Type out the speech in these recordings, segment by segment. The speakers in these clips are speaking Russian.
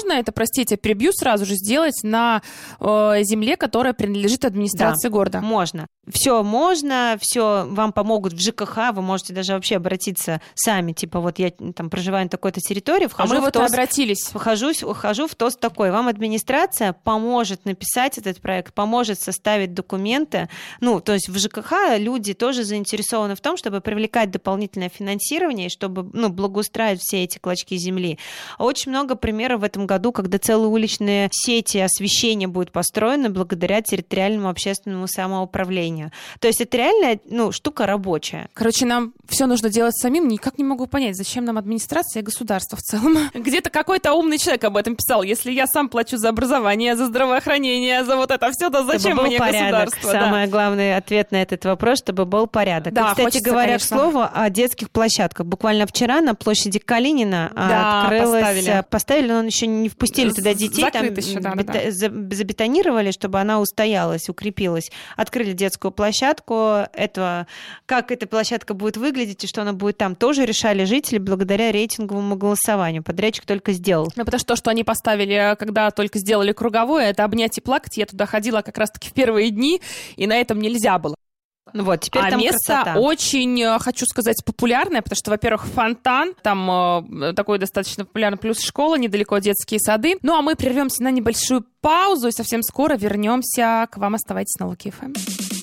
можно это, простите, перебью сразу же, сделать на земле, которая принадлежит администрации города? Можно. Все можно, все вам помогут в ЖКХ, вы можете даже вообще обратиться сами, типа вот я там проживаю на такой-то территории, вхожу мы в ТОС, обратились. Вхожу в ТОС такой. Вам администрация поможет написать этот проект, поможет составить документы. Ну, то есть в ЖКХ люди тоже заинтересованы в том, чтобы привлекать дополнительное финансирование, чтобы благоустраивать все эти клочки земли. Очень много примеров в этом году, когда целые уличные сети освещения будут построены благодаря территориальному общественному самоуправлению. То есть это реально, штука рабочая. Короче, нам все нужно делать самим. Никак не могу понять, зачем нам администрация и государство в целом. Где-то какой-то умный человек об этом писал. Если я сам плачу за образование, за здравоохранение, за вот это все, то зачем мне государство? Самый главный ответ на этот вопрос, чтобы был порядок. Да, и, кстати хочется, говоря, конечно. к слову о детских площадках. Буквально вчера на площади Калинина открылась... Поставили, но еще не впустили туда детей. Закрыто там еще, забетонировали, чтобы она устоялась, укрепилась. Открыли детскую площадку. Как эта площадка будет выглядеть и что она будет там, тоже решали жители благодаря рейтинговому голосованию. Подрядчик только сделал. Потому что то, что они поставили, когда только сделали круговое, это обнять и плакать. Я туда ходила как раз-таки в первые дни, и на этом нельзя было. Теперь там место красота. Очень, хочу сказать, популярное, потому что, во-первых, фонтан, там такой достаточно популярный, плюс школа, недалеко детские сады. Ну, а мы прервемся на небольшую паузу и совсем скоро вернемся к вам. Оставайтесь на Луки ФМ.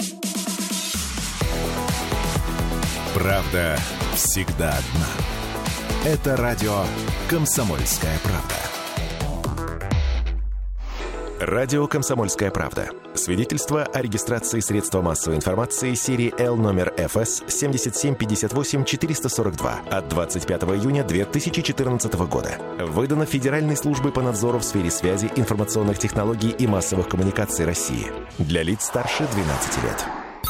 Правда всегда одна. Это радио «Комсомольская правда». Радио «Комсомольская правда». Свидетельство о регистрации средства массовой информации серии L номер ФС 7758-442 от 25 июня 2014 года. Выдано Федеральной службой по надзору в сфере связи, информационных технологий и массовых коммуникаций России. Для лиц старше 12 лет.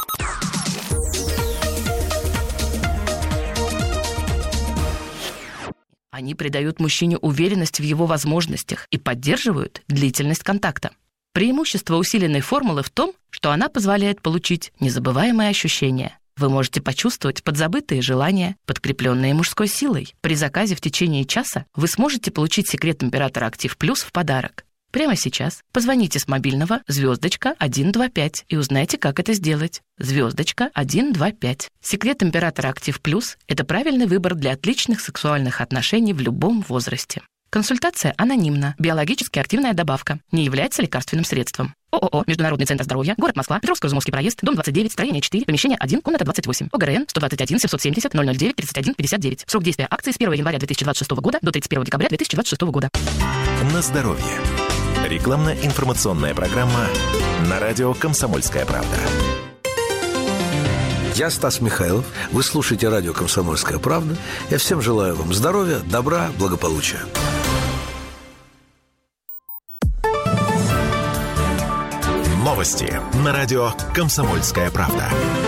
Они придают мужчине уверенность в его возможностях и поддерживают длительность контакта. Преимущество усиленной формулы в том, что она позволяет получить незабываемые ощущения. Вы можете почувствовать подзабытые желания, подкрепленные мужской силой. При заказе в течение часа вы сможете получить секрет императора Актив Плюс в подарок. Прямо сейчас позвоните с мобильного *125 и узнайте, как это сделать. *125. Секрет императора Актив Плюс – это правильный выбор для отличных сексуальных отношений в любом возрасте. Консультация анонимна. Биологически активная добавка. Не является лекарственным средством. ООО «Международный центр здоровья», город Москва, Петровско-Изумовский проезд, дом 29, строение 4, помещение 1, комната 28. ОГРН 121 770 009 31 59. Срок действия акции с 1 января 2026 года до 31 декабря 2026 года. На здоровье. Рекламно-информационная программа на радио «Комсомольская правда». Я Стас Михайлов. Вы слушаете радио «Комсомольская правда». Я всем желаю вам здоровья, добра, благополучия. Новости на радио «Комсомольская правда».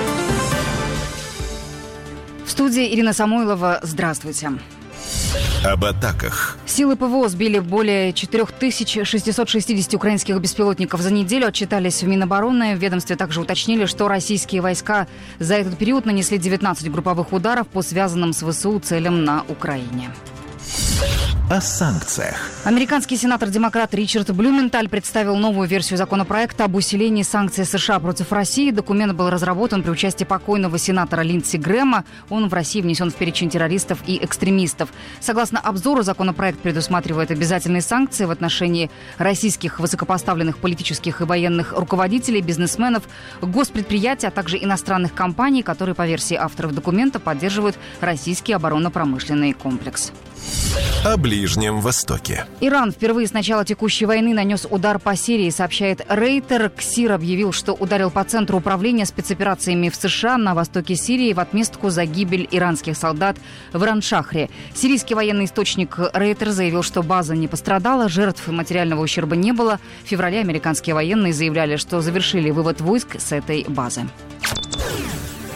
В студии Ирина Самойлова. Здравствуйте. Об атаках. Силы ПВО сбили более 4660 украинских беспилотников за неделю, отчитались в Минобороны. В ведомстве также уточнили, что российские войска за этот период нанесли 19 групповых ударов по связанным с ВСУ целям на Украине. О санкциях. Американский сенатор-демократ Ричард Блюменталь представил новую версию законопроекта об усилении санкций США против России. Документ был разработан при участии покойного сенатора Линдси Грэма. Он в России внесен в перечень террористов и экстремистов. Согласно обзору, законопроект предусматривает обязательные санкции в отношении российских высокопоставленных политических и военных руководителей, бизнесменов, госпредприятий, а также иностранных компаний, которые, по версии авторов документа, поддерживают российский оборонно-промышленный комплекс. О Ближнем Востоке. Иран впервые с начала текущей войны нанес удар по Сирии, сообщает Рейтер. КСИР объявил, что ударил по центру управления спецоперациями в США на востоке Сирии в отместку за гибель иранских солдат в Иран-Шахре. Сирийский военный источник Рейтер заявил, что база не пострадала, жертв и материального ущерба не было. В феврале американские военные заявляли, что завершили вывод войск с этой базы.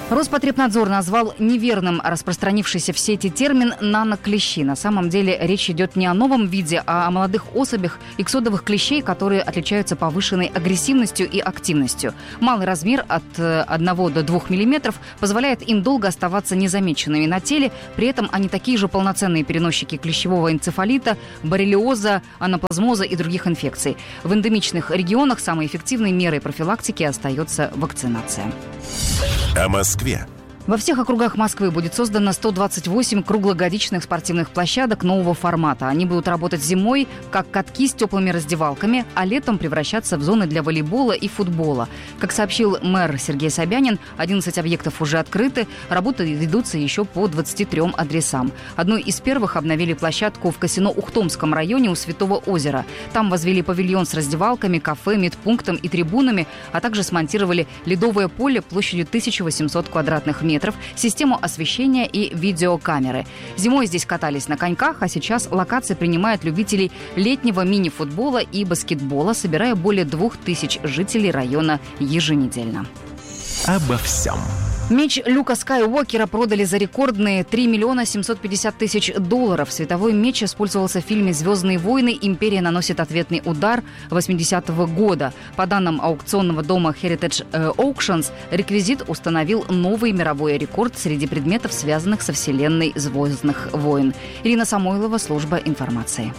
Роспотребнадзор назвал неверным распространившийся в сети термин «наноклещи». На самом деле речь идет не о новом виде, а о молодых особях иксодовых клещей, которые отличаются повышенной агрессивностью и активностью. Малый размер от 1 до 2 мм позволяет им долго оставаться незамеченными на теле. При этом они такие же полноценные переносчики клещевого энцефалита, боррелиоза, анаплазмоза и других инфекций. В эндемичных регионах самой эффективной мерой профилактики остается вакцинация. О Москве. Во всех округах Москвы будет создано 128 круглогодичных спортивных площадок нового формата. Они будут работать зимой, как катки с теплыми раздевалками, а летом превращаться в зоны для волейбола и футбола. Как сообщил мэр Сергей Собянин, 11 объектов уже открыты, работы ведутся еще по 23 адресам. Одной из первых обновили площадку в Косино-Ухтомском районе у Святого озера. Там возвели павильон с раздевалками, кафе, медпунктом и трибунами, а также смонтировали ледовое поле площадью 1800 квадратных метров, систему освещения и видеокамеры. Зимой здесь катались на коньках, а сейчас локация принимает любителей летнего мини-футбола и баскетбола, собирая более 2000 жителей района еженедельно. Обо всем. Меч Люка Скайуокера продали за рекордные $3 750 000. Световой меч использовался в фильме «Звездные войны. Империя наносит ответный удар» 80-го года. По данным аукционного дома Heritage Auctions, реквизит установил новый мировой рекорд среди предметов, связанных со вселенной «Звездных войн». Ирина Самойлова, служба информации.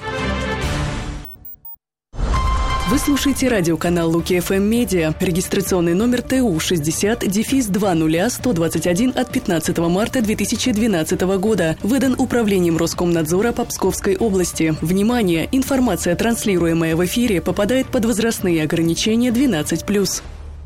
Вы слушаете радиоканал Луки ФМ Медиа. Регистрационный номер ТУ 60-200121 от 15 марта 2012 года. Выдан Управлением Роскомнадзора по Псковской области. Внимание! Информация, транслируемая в эфире, попадает под возрастные ограничения 12+.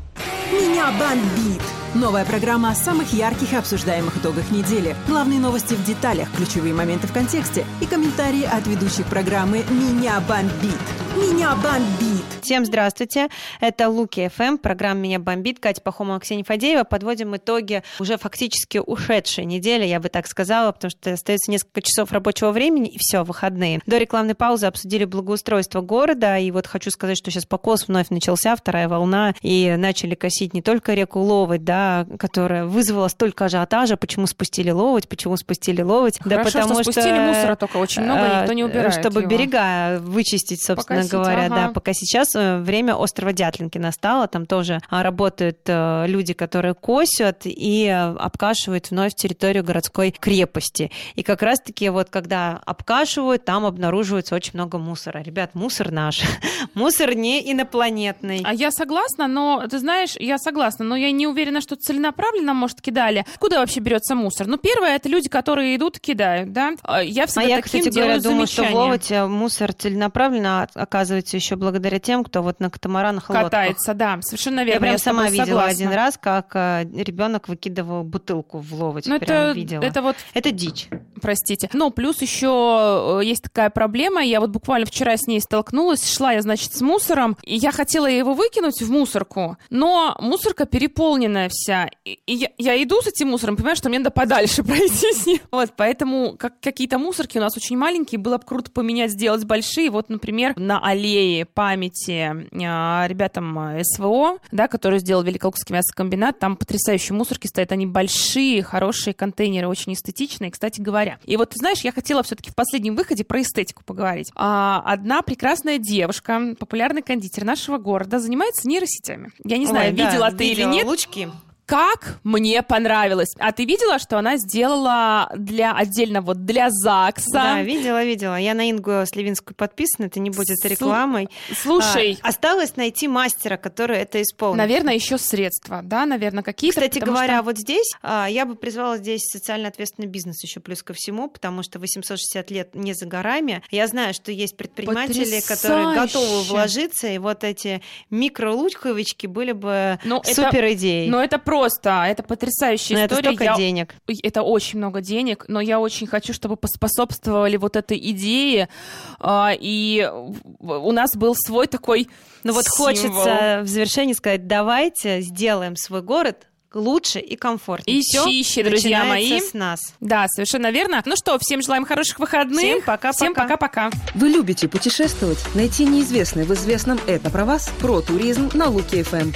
Меня бомбит! Новая программа о самых ярких и обсуждаемых итогах недели. Главные новости в деталях, ключевые моменты в контексте и комментарии от ведущих программы «Меня бомбит». Меня бомбит! Всем здравствуйте. Это Луки ФМ, программа «Меня бомбит». Катя Пахомова, Ксения Фадеева. Подводим итоги уже фактически ушедшей недели, я бы так сказала, потому что остается несколько часов рабочего времени, и все, выходные. До рекламной паузы обсудили благоустройство города, и вот хочу сказать, что сейчас покос вновь начался, вторая волна, и начали косить не только реку Ловоть, да, которая вызвала столько ажиотажа, почему спустили Ловоть. Хорошо, да, потому что спустили мусора только очень много, никто не убирает чтобы его. Берега вычистить, собственно говоря, да, пока сейчас время острова Дятлинки настало, там тоже работают люди, которые косят и обкашивают вновь территорию городской крепости. И как раз-таки вот когда обкашивают, там обнаруживается очень много мусора. Ребят, мусор наш, мусор не инопланетный. А я согласна, но, ты знаешь, я не уверена, что целенаправленно, может, кидали. Откуда вообще берется мусор? Ну, первое, это люди, которые идут, кидают, да? Я всегда таким кстати делаю говоря, думаю, замечания. что в Ловоте мусор целенаправленно оказывается еще благодаря тем, кто вот на катамаранах лодках катается, да, совершенно верно. Я прям сама видела согласна. один раз, как ребенок выкидывал бутылку в Ловоть. Ну, прям видела. Это дичь. Простите. Ну, плюс еще есть такая проблема. Я вот буквально вчера с ней столкнулась. Шла я, значит, с мусором, и я хотела его выкинуть в мусорку, но мусорка переполненная вся. И я иду с этим мусором, понимаю, что мне надо подальше пройти с ним. Вот, поэтому какие-то мусорки у нас очень маленькие, было бы круто поменять, сделать большие. Вот, например, на аллее памяти ребятам СВО, да, которые сделал Великолукский мясокомбинат, там потрясающие мусорки стоят, они большие, хорошие контейнеры, очень эстетичные, кстати говоря. И вот, ты знаешь, я хотела все-таки в последнем выходе про эстетику поговорить. Одна прекрасная девушка, популярный кондитер нашего города, занимается нейросетями. Я не знаю, видела ты или нет. Лучки. Как мне понравилось. А ты видела, что она сделала отдельно для ЗАГСа? Да, видела. Я на Ингу Сливинскую подписана, это не будет рекламой. Слушай. Осталось найти мастера, который это исполнит. Наверное, еще средства, да, наверное, какие-то. Кстати говоря, вот здесь я бы призвала здесь социально ответственный бизнес еще плюс ко всему, потому что 860 лет не за горами. Я знаю, что есть предприниматели, которые готовы вложиться, и вот эти микролучковички были бы супер идеей. Но это это потрясающая история. Это столько денег. Это очень много денег, но я очень хочу, чтобы поспособствовали вот этой идее, и у нас был свой такой символ. Хочется в завершении сказать, давайте сделаем свой город лучше и комфортнее. И чище, друзья мои. С нас. Да, совершенно верно. Ну что, всем желаем хороших выходных. Всем пока-пока. Вы любите путешествовать? Найти неизвестное в известном «Это про вас» про туризм на Луки ФМ.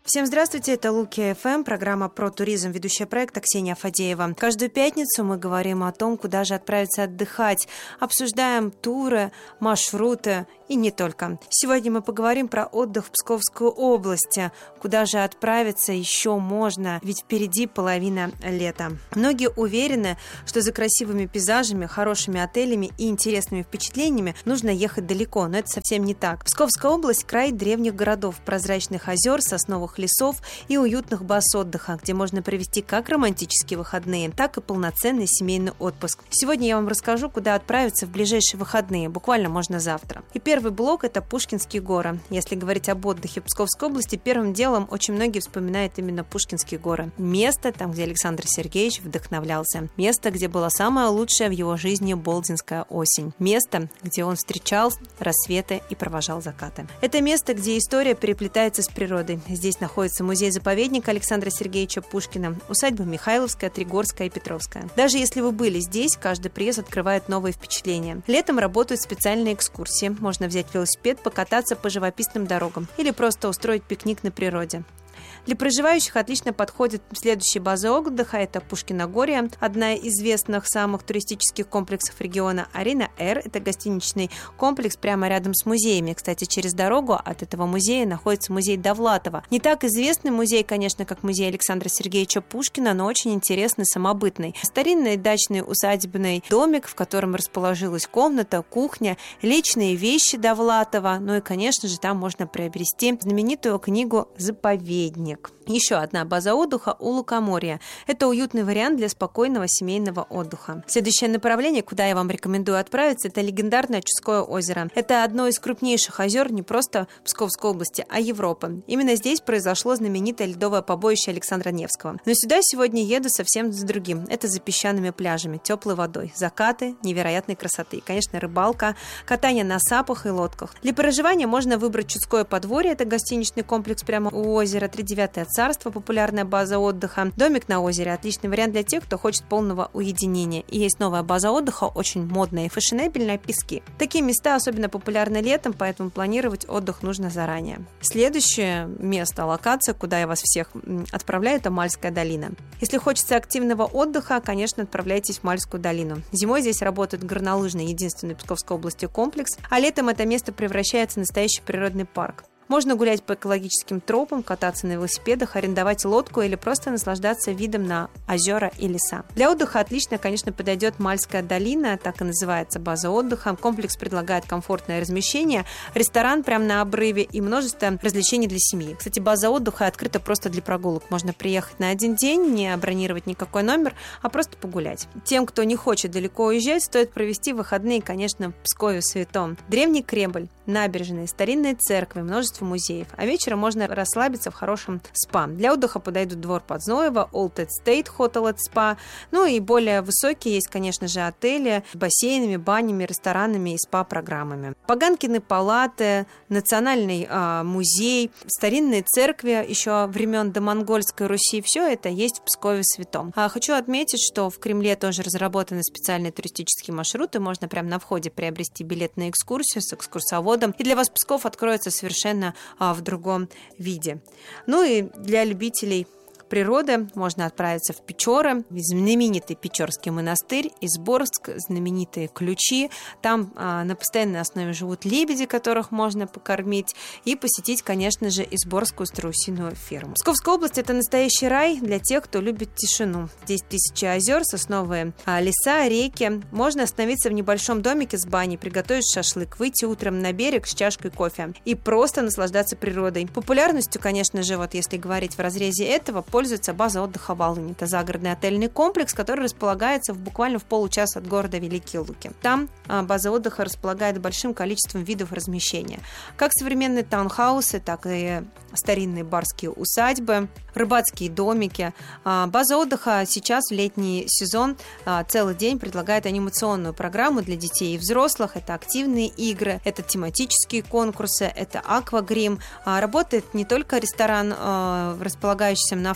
Всем здравствуйте, это Луки ФМ, программа про туризм, ведущая проекта Ксения Фадеева. Каждую пятницу мы говорим о том, куда же отправиться отдыхать, обсуждаем туры, маршруты и не только. Сегодня мы поговорим про отдых в Псковской области, куда же отправиться еще можно, ведь впереди половина лета. Многие уверены, что за красивыми пейзажами, хорошими отелями и интересными впечатлениями нужно ехать далеко, но это совсем не так. Псковская область – край древних городов, прозрачных озер, сосновых лесов и уютных баз отдыха, где можно провести как романтические выходные, так и полноценный семейный отпуск. Сегодня я вам расскажу, куда отправиться в ближайшие выходные, буквально можно завтра. И первый блок – это Пушкинские горы. Если говорить об отдыхе в Псковской области, первым делом очень многие вспоминают именно Пушкинские горы. Место, там, где Александр Сергеевич вдохновлялся. Место, где была самая лучшая в его жизни болдинская осень. Место, где он встречал рассветы и провожал закаты. Это место, где история переплетается с природой. Здесь находится музей-заповедник Александра Сергеевича Пушкина, усадьба Михайловская, Тригорская и Петровская. Даже если вы были здесь, каждый приезд открывает новые впечатления. Летом работают специальные экскурсии. Можно взять велосипед, покататься по живописным дорогам или просто устроить пикник на природе. Для проживающих отлично подходит следующие базы отдыха. Это Пушкиногорье, одна из известных самых туристических комплексов региона. Арена-Р – это гостиничный комплекс прямо рядом с музеями. Кстати, через дорогу от этого музея находится музей Довлатова. Не так известный музей, конечно, как музей Александра Сергеевича Пушкина, но очень интересный, самобытный. Старинный дачный усадебный домик, в котором расположилась комната, кухня, личные вещи Довлатова. Ну и, конечно же, там можно приобрести знаменитую книгу «Заповедник». Еще одна база отдыха у Лукоморья. Это уютный вариант для спокойного семейного отдыха. Следующее направление, куда я вам рекомендую отправиться, это легендарное Чудское озеро. Это одно из крупнейших озер не просто Псковской области, а Европы. Именно здесь произошло знаменитое ледовое побоище Александра Невского. Но сюда сегодня еду совсем с другим. Это за песчаными пляжами, теплой водой, закаты невероятной красоты. И, конечно, рыбалка, катание на сапах и лодках. Для проживания можно выбрать Чудское подворье. Это гостиничный комплекс прямо у озера. 39-е царство, популярная база отдыха. Домик на озере – отличный вариант для тех, кто хочет полного уединения. И есть новая база отдыха, очень модная и фешенебельная – Пески. Такие места особенно популярны летом, поэтому планировать отдых нужно заранее. Следующее место, локация, куда я вас всех отправляю – это Мальская долина. Если хочется активного отдыха, конечно, отправляйтесь в Мальскую долину. Зимой здесь работает горнолыжный, единственный в Псковской области комплекс, а летом это место превращается в настоящий природный парк. Можно гулять по экологическим тропам, кататься на велосипедах, арендовать лодку или просто наслаждаться видом на озера и леса. Для отдыха отлично, конечно, подойдет Мальская долина, так и называется база отдыха. Комплекс предлагает комфортное размещение, ресторан прямо на обрыве и множество развлечений для семьи. Кстати, база отдыха открыта просто для прогулок. Можно приехать на один день, не бронировать никакой номер, а просто погулять. Тем, кто не хочет далеко уезжать, стоит провести выходные, конечно, в Пскове святом. Древний Кремль, набережные, старинные церкви, множество музеев. А вечером можно расслабиться в хорошем спа. Для отдыха подойдут двор Подзноева, Old State Hotel and Spa. Ну и более высокие есть, конечно же, отели с бассейнами, банями, ресторанами и спа-программами. Поганкины палаты, национальный музей, старинные церкви еще времен домонгольской Руси. Все это есть в Пскове святом. Хочу отметить, что в Кремле тоже разработаны специальные туристические маршруты. Можно прямо на входе приобрести билет на экскурсию с экскурсоводом. И для вас Псков откроется совершенно в другом виде. Ну и для любителей природы можно отправиться в Печоры, знаменитый Печорский монастырь, Изборск, знаменитые Ключи. Там на постоянной основе живут лебеди, которых можно покормить, и посетить, конечно же, Изборскую страусиную ферму. Псковская область – это настоящий рай для тех, кто любит тишину. Здесь тысячи озер, сосновые леса, реки. Можно остановиться в небольшом домике с баней, приготовить шашлык, выйти утром на берег с чашкой кофе и просто наслаждаться природой. Популярностью, конечно же, вот если говорить в разрезе этого, пользуется база отдыха Волынь. Это загородный отельный комплекс, который располагается буквально в получаса от города Великие Луки. Там база отдыха располагает большим количеством видов размещения. Как современные таунхаусы, так и старинные барские усадьбы, рыбацкие домики. База отдыха сейчас в летний сезон целый день предлагает анимационную программу для детей и взрослых. Это активные игры, это тематические конкурсы, это аквагрим. Работает не только ресторан, располагающийся на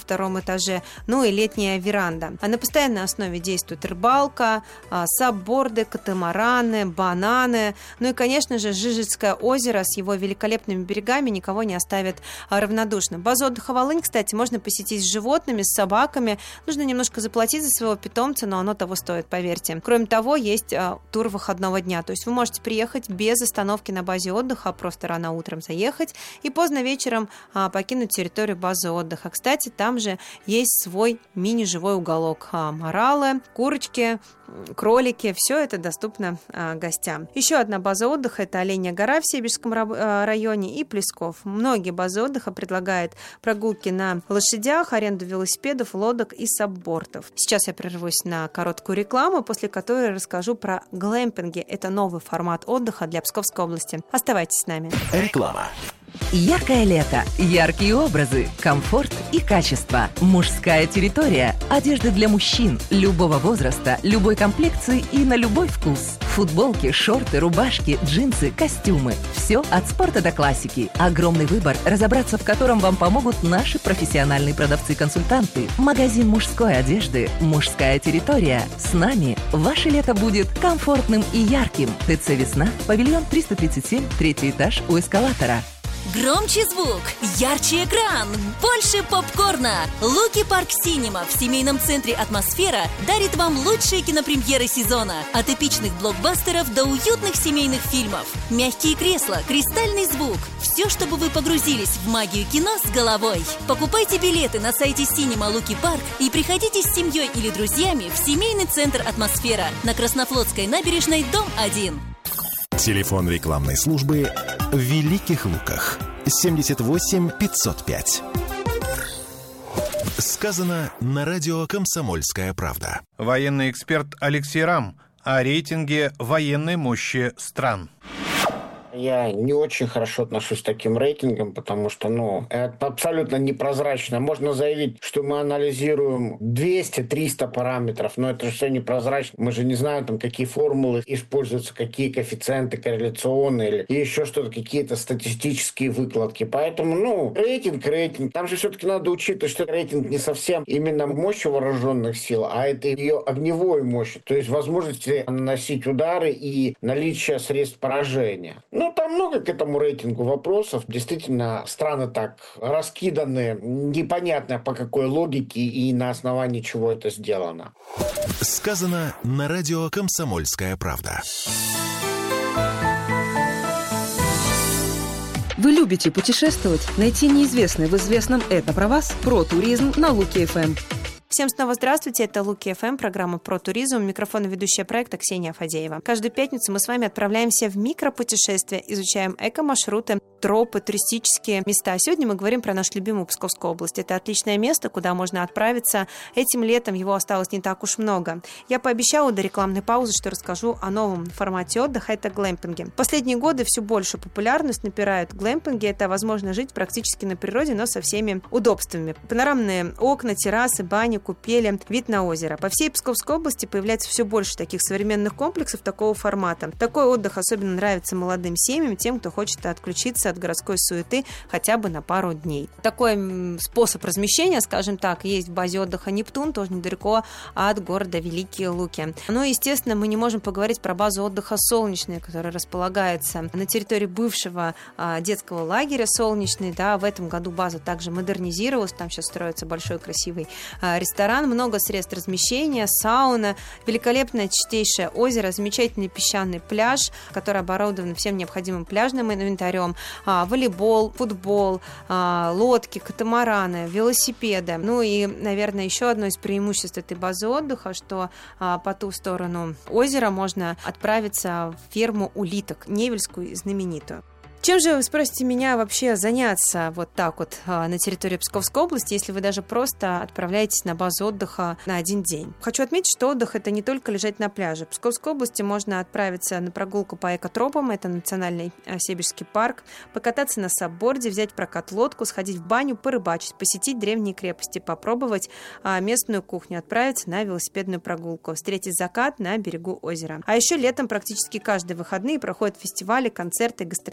втором этаже, ну и летняя веранда. А на постоянной основе действует рыбалка, сабборды, катамараны, бананы. Ну и, конечно же, Жижицкое озеро с его великолепными берегами никого не оставит равнодушным. Базу отдыха Волынь, кстати, можно посетить с животными, с собаками. Нужно немножко заплатить за своего питомца, но оно того стоит, поверьте. Кроме того, есть тур выходного дня. То есть вы можете приехать без остановки на базе отдыха, просто рано утром заехать и поздно вечером покинуть территорию базы отдыха. Кстати, там же есть свой мини-живой уголок. Моралы, курочки, кролики, все это доступно гостям. Еще одна база отдыха – это Оленья гора в Себежском районе и Плесков. Многие базы отдыха предлагают прогулки на лошадях, аренду велосипедов, лодок и саббортов. Сейчас я прервусь на короткую рекламу, после которой расскажу про глэмпинги. Это новый формат отдыха для Псковской области. Оставайтесь с нами. Реклама. Яркое лето, яркие образы, комфорт и качество. Мужская территория. Одежда для мужчин любого возраста, любой комплекции и на любой вкус. Футболки, шорты, рубашки, джинсы, костюмы. Все от спорта до классики. Огромный выбор, разобраться в котором вам помогут наши профессиональные продавцы-консультанты. Магазин мужской одежды «Мужская территория». С нами ваше лето будет комфортным и ярким. ТЦ «Весна», павильон 337, 3-й этаж у эскалатора. Громче звук, ярче экран, больше попкорна. Луки Парк Синема в семейном центре «Атмосфера» дарит вам лучшие кинопремьеры сезона. От эпичных блокбастеров до уютных семейных фильмов. Мягкие кресла, кристальный звук. Все, чтобы вы погрузились в магию кино с головой. Покупайте билеты на сайте Синема Луки Парк и приходите с семьей или друзьями в семейный центр «Атмосфера» на Краснофлотской набережной, дом 1. Телефон рекламной службы в Великих Луках 78 505. Сказано на радио «Комсомольская правда». Военный эксперт Алексей Рам о рейтинге военной мощи стран. Я не очень хорошо отношусь к таким рейтингам, потому что, это абсолютно непрозрачно. Можно заявить, что мы анализируем 200-300 параметров, но это же все непрозрачно. Мы же не знаем, какие формулы используются, какие коэффициенты корреляционные или еще что-то, какие-то статистические выкладки. Поэтому, рейтинг. Там же все-таки надо учитывать, что рейтинг не совсем именно мощь вооруженных сил, а это ее огневой мощь, то есть возможности наносить удары и наличие средств поражения. Там много к этому рейтингу вопросов. Действительно, страны так раскиданы, непонятно по какой логике и на основании чего это сделано. Сказано на радио «Комсомольская правда». Вы любите путешествовать? Найти неизвестное в известном «Это про вас» про туризм на Луки ФМ. Всем снова здравствуйте, это Луки ФМ, программа про туризм, микрофон и ведущая проекта Ксения Фадеева. Каждую пятницу мы с вами отправляемся в микропутешествия, изучаем эко-маршруты, тропы, туристические места. Сегодня мы говорим про нашу любимую Псковскую область. Это отличное место, куда можно отправиться этим летом, его осталось не так уж много. Я пообещала до рекламной паузы, что расскажу о новом формате отдыха, это глэмпинги. В последние годы все большую популярность набирают глэмпинги, это возможно жить практически на природе, но со всеми удобствами. Панорамные окна, террасы, бани, купели, вид на озеро. По всей Псковской области появляется все больше таких современных комплексов такого формата. Такой отдых особенно нравится молодым семьям, тем, кто хочет отключиться от городской суеты хотя бы на пару дней. Такой способ размещения, скажем так, есть в базе отдыха «Нептун», тоже недалеко от города Великие Луки. Естественно, мы не можем поговорить про базу отдыха «Солнечный», которая располагается на территории бывшего детского лагеря «Солнечный». Да, в этом году база также модернизировалась, там сейчас строится большой красивый ресторан, много средств размещения, сауна, великолепное чистейшее озеро, замечательный песчаный пляж, который оборудован всем необходимым пляжным инвентарем, волейбол, футбол, лодки, катамараны, велосипеды. И, наверное, еще одно из преимуществ этой базы отдыха, что по ту сторону озера можно отправиться в ферму улиток, Невельскую знаменитую. Чем же, вы спросите меня, вообще заняться вот так вот на территории Псковской области, если вы даже просто отправляетесь на базу отдыха на один день? Хочу отметить, что отдых – это не только лежать на пляже. В Псковской области можно отправиться на прогулку по экотропам, это национальный Себежский парк, покататься на сабборде, взять в прокат лодку, сходить в баню, порыбачить, посетить древние крепости, попробовать местную кухню, отправиться на велосипедную прогулку, встретить закат на берегу озера. А еще летом практически каждые выходные проходят фестивали, концерты, гастрономические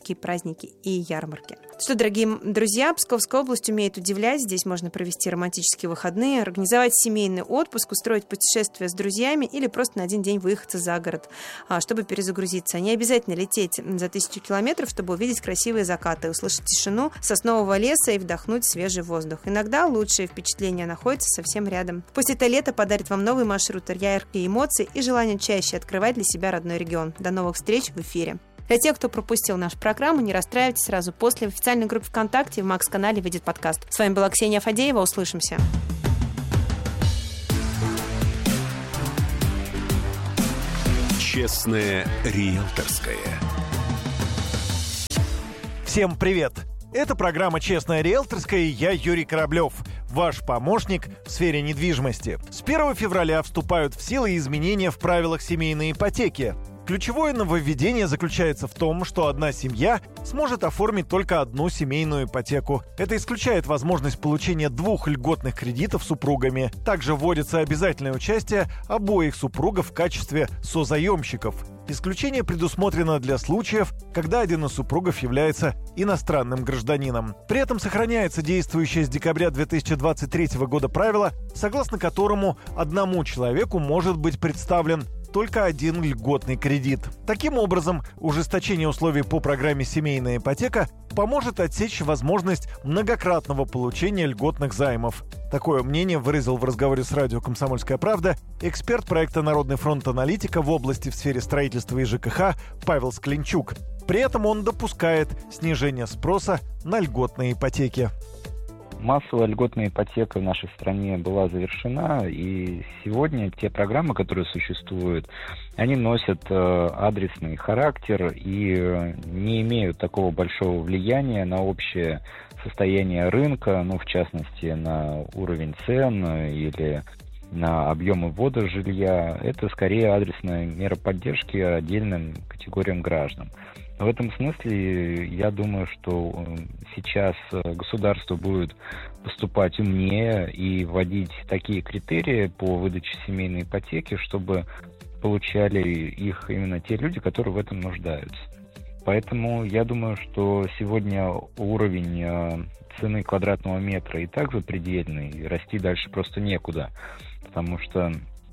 туристические праздники и ярмарки. Что, дорогие друзья, Псковская область умеет удивлять. Здесь можно провести романтические выходные, организовать семейный отпуск, устроить путешествие с друзьями или просто на один день выехаться за город, чтобы перезагрузиться. Не обязательно лететь за 1000 километров, чтобы увидеть красивые закаты, услышать тишину соснового леса и вдохнуть свежий воздух. Иногда лучшие впечатления находятся совсем рядом. Пусть это лето подарит вам новый маршрут, яркие эмоции и желание чаще открывать для себя родной регион. До новых встреч в эфире. Для тех, кто пропустил нашу программу, не расстраивайтесь, сразу после в официальной группе ВКонтакте в Макс-канале выйдет подкаст. С вами была Ксения Фадеева. Услышимся. Честное риэлторское. Всем привет! Это программа «Честная риэлторская» и я, Юрий Кораблев, ваш помощник в сфере недвижимости. С 1 февраля вступают в силу изменения в правилах семейной ипотеки. Ключевое нововведение заключается в том, что одна семья сможет оформить только одну семейную ипотеку. Это исключает возможность получения 2 льготных кредитов супругами. Также вводится обязательное участие обоих супругов в качестве созаемщиков. Исключение предусмотрено для случаев, когда один из супругов является иностранным гражданином. При этом сохраняется действующее с декабря 2023 года правило, согласно которому одному человеку может быть представлен только один льготный кредит. Таким образом, ужесточение условий по программе «Семейная ипотека» поможет отсечь возможность многократного получения льготных займов. Такое мнение выразил в разговоре с радио «Комсомольская правда» эксперт проекта «Народный фронт аналитика» в области в сфере строительства и ЖКХ Павел Скленчук. При этом он допускает снижение спроса на льготные ипотеки. Массовая льготная ипотека в нашей стране была завершена, и сегодня те программы, которые существуют, они носят адресный характер и не имеют такого большого влияния на общее состояние рынка, в частности, на уровень цен или на объемы ввода жилья. Это скорее адресная мера поддержки отдельным категориям граждан. В этом смысле я думаю, что сейчас государство будет поступать умнее и вводить такие критерии по выдаче семейной ипотеки, чтобы получали их именно те люди, которые в этом нуждаются. Поэтому я думаю, что сегодня уровень цены квадратного метра и так запредельный, и расти дальше просто некуда, потому что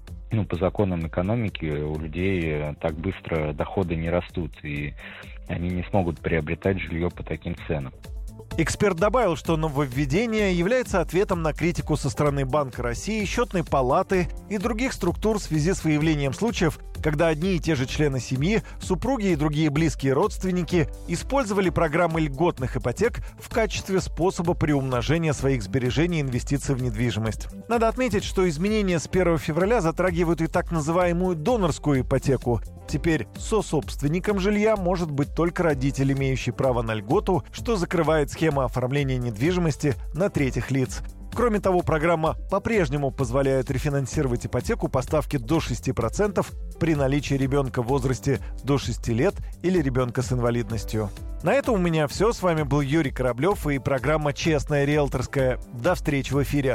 по законам экономики у людей так быстро доходы не растут, и они не смогут приобретать жилье по таким ценам. Эксперт добавил, что нововведение является ответом на критику со стороны Банка России, Счетной палаты и других структур в связи с выявлением случаев, когда одни и те же члены семьи, супруги и другие близкие родственники использовали программы льготных ипотек в качестве способа приумножения своих сбережений и инвестиций в недвижимость. Надо отметить, что изменения с 1 февраля затрагивают и так называемую донорскую ипотеку. Теперь сособственником жилья может быть только родитель, имеющий право на льготу, что закрывает схему оформления недвижимости на третьих лиц. Кроме того, программа по-прежнему позволяет рефинансировать ипотеку по ставке до 6% при наличии ребенка в возрасте до 6 лет или ребенка с инвалидностью. На этом у меня все. С вами был Юрий Кораблев и программа «Честная риэлторская». До встречи в эфире.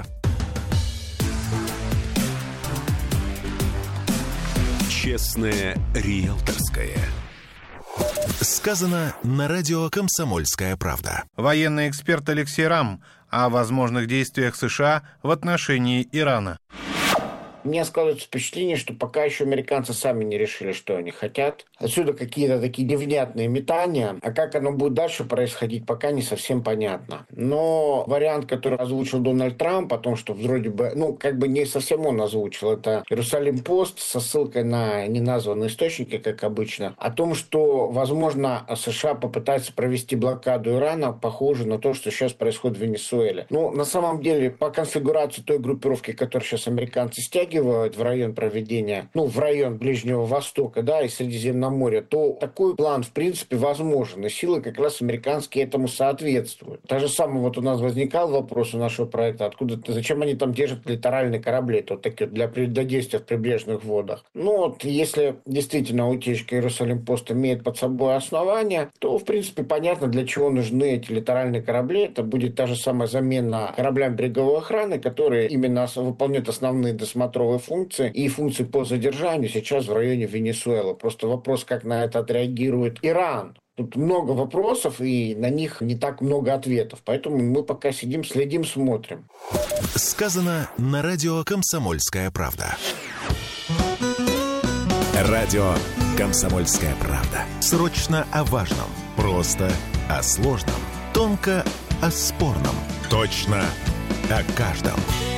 Честное риэлторское. Сказано на радио «Комсомольская правда». Военный эксперт Алексей Рам о возможных действиях США в отношении Ирана. У меня складывается впечатление, что пока еще американцы сами не решили, что они хотят. Отсюда какие-то такие невнятные метания. А как оно будет дальше происходить, пока не совсем понятно. Но вариант, который озвучил Дональд Трамп, о том, что вроде бы, не совсем он озвучил, это Иерусалим-Пост со ссылкой на неназванные источники, как обычно, о том, что, возможно, США попытаются провести блокаду Ирана, похоже на то, что сейчас происходит в Венесуэле. На самом деле, по конфигурации той группировки, которую сейчас американцы стягивают в район проведения, в район Ближнего Востока, и Средиземноморья, то такой план, в принципе, возможен. И силы как раз американские этому соответствуют. Так же самое у нас возникал вопрос у нашего проекта, зачем они там держат литеральные корабли, такие для действия в прибрежных водах. Если действительно утечка Иерусалим-Пост имеет под собой основания, то, в принципе, понятно, для чего нужны эти литеральные корабли. Это будет та же самая замена кораблям береговой охраны, которые именно выполняют основные досмотровые функции и функции по задержанию сейчас в районе Венесуэлы. Просто вопрос, как на это отреагирует Иран. Тут много вопросов, и на них не так много ответов. Поэтому мы пока сидим, следим, смотрим. Сказано на радио «Комсомольская правда». Радио «Комсомольская правда». Срочно о важном. Просто о сложном. Тонко о спорном. Точно о каждом.